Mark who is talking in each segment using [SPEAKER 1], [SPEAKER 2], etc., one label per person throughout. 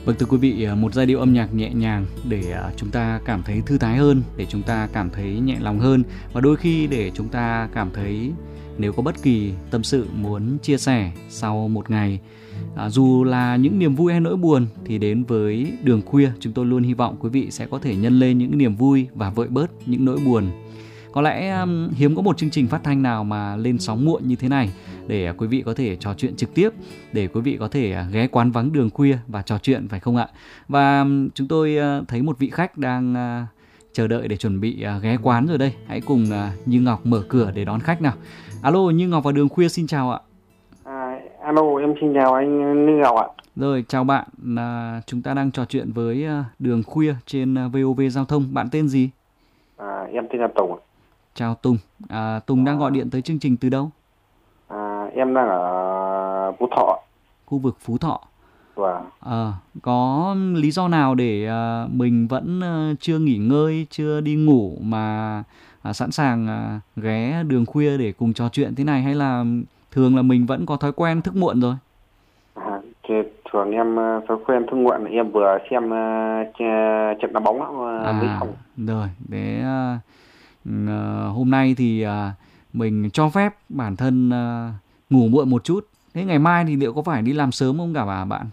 [SPEAKER 1] Vâng, thưa quý vị, một giai điệu âm nhạc nhẹ nhàng để chúng ta cảm thấy thư thái hơn, để chúng ta cảm thấy nhẹ lòng hơn, và đôi khi để chúng ta cảm thấy nếu có bất kỳ tâm sự muốn chia sẻ sau một ngày, dù là những niềm vui hay nỗi buồn, thì đến với Đường Khuya chúng tôi luôn hy vọng quý vị sẽ có thể nhân lên những niềm vui và vơi bớt những nỗi buồn. Có lẽ hiếm có một chương trình phát thanh nào mà lên sóng muộn như thế này để quý vị có thể trò chuyện trực tiếp, để quý vị có thể ghé quán vắng Đường Khuya và trò chuyện, phải không ạ? Và chúng tôi thấy một vị khách đang chờ đợi để chuẩn bị ghé quán rồi đây. Hãy cùng Như Ngọc mở cửa để đón khách nào. Alo, Như Ngọc và Đường Khuya xin chào ạ.
[SPEAKER 2] Alo, em xin chào anh Như Ngọc ạ.
[SPEAKER 1] Rồi, chào bạn. Chúng ta đang trò chuyện với Đường Khuya trên VOV Giao thông. Bạn tên gì?
[SPEAKER 2] Em tên là Tùng ạ.
[SPEAKER 1] Chào Tùng. Tùng đang gọi điện tới chương trình từ đâu?
[SPEAKER 2] Em đang ở Phú Thọ.
[SPEAKER 1] Khu vực Phú Thọ.
[SPEAKER 2] Vâng.
[SPEAKER 1] Có lý do nào để mình vẫn chưa nghỉ ngơi, chưa đi ngủ mà sẵn sàng ghé Đường Khuya để cùng trò chuyện thế này, hay là thường là mình vẫn có thói quen thức muộn rồi?
[SPEAKER 2] Thường em thói quen thức muộn, em vừa xem trận đá bóng mới xong.
[SPEAKER 1] Rồi, thế hôm nay thì mình cho phép bản thân ngủ muộn một chút. Thế ngày mai thì liệu có phải đi làm sớm không cả bạn?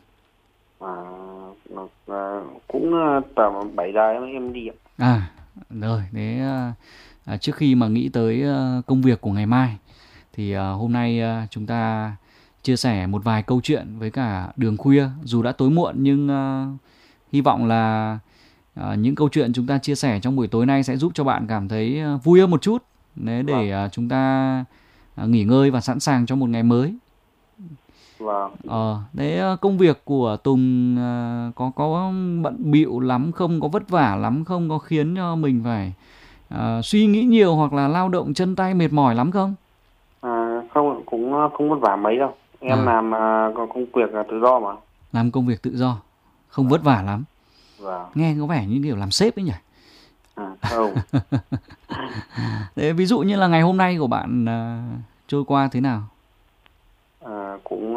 [SPEAKER 2] Cũng tầm 7 giờ em đi ạ.
[SPEAKER 1] Rồi, thế trước khi mà nghĩ tới công việc của ngày mai thì hôm nay chúng ta chia sẻ một vài câu chuyện với cả Đường Khuya. Dù đã tối muộn nhưng hy vọng là những câu chuyện chúng ta chia sẻ trong buổi tối nay sẽ giúp cho bạn cảm thấy vui hơn một chút, để chúng ta nghỉ ngơi và sẵn sàng cho một ngày mới.
[SPEAKER 2] Vâng.
[SPEAKER 1] Đấy, công việc của Tùng có bận bịu lắm không, có vất vả lắm không, có khiến cho mình phải suy nghĩ nhiều hoặc là lao động chân tay mệt mỏi lắm không?
[SPEAKER 2] Không, cũng không vất vả mấy đâu. Em làm công việc tự do mà.
[SPEAKER 1] Làm công việc tự do, không vất vả lắm.
[SPEAKER 2] Vâng.
[SPEAKER 1] Nghe có vẻ như kiểu làm sếp ấy nhỉ?
[SPEAKER 2] Không.
[SPEAKER 1] Thế ví dụ như là ngày hôm nay của bạn trôi qua thế nào?
[SPEAKER 2] Cũng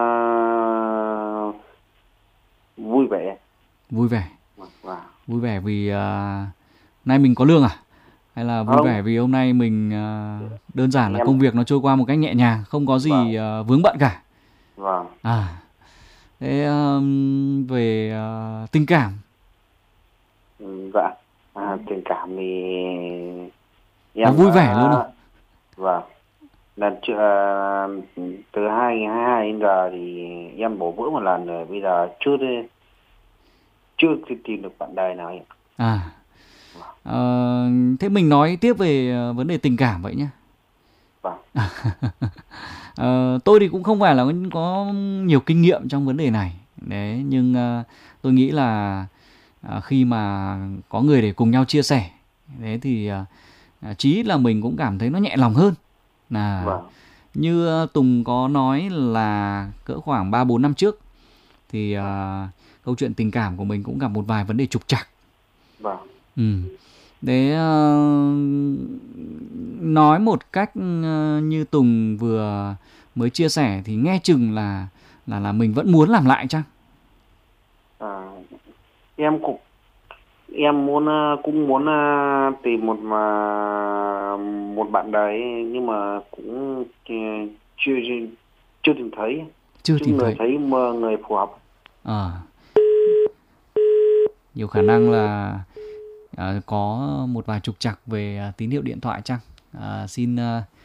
[SPEAKER 2] vui vẻ.
[SPEAKER 1] Vui vẻ.
[SPEAKER 2] Vâng.
[SPEAKER 1] Vui vẻ vì nay mình có lương à? Hay là vui vẻ vì hôm nay mình đơn giản là công việc nó trôi qua một cách nhẹ nhàng, không có gì vướng bận cả?
[SPEAKER 2] Vâng.
[SPEAKER 1] Thế về tình cảm?
[SPEAKER 2] Dạ. Tình cảm thì
[SPEAKER 1] em vui vẻ luôn à?
[SPEAKER 2] Vâng. Lần từ 2022 đến giờ thì em bỏ bữa một lần rồi, bây giờ chưa tìm được bạn đời nào ấy.
[SPEAKER 1] Thế mình nói tiếp về vấn đề tình cảm vậy nhé.
[SPEAKER 2] Vâng.
[SPEAKER 1] Tôi thì cũng không phải là có nhiều kinh nghiệm trong vấn đề này đấy, nhưng tôi nghĩ là khi mà có người để cùng nhau chia sẻ đấy thì chí ít là mình cũng cảm thấy nó nhẹ lòng hơn. Như Tùng có nói là cỡ khoảng 3-4 năm trước thì câu chuyện tình cảm của mình cũng gặp một vài vấn đề trục trặc. Đấy, nói một cách như Tùng vừa mới chia sẻ thì nghe chừng là mình vẫn muốn làm lại chăng?
[SPEAKER 2] Em cũng muốn tìm một bạn đời, nhưng mà cũng chưa tìm thấy.
[SPEAKER 1] Chưa tìm thấy
[SPEAKER 2] người phù hợp.
[SPEAKER 1] Nhiều khả năng là có một vài trục trặc về tín hiệu điện thoại chăng? Xin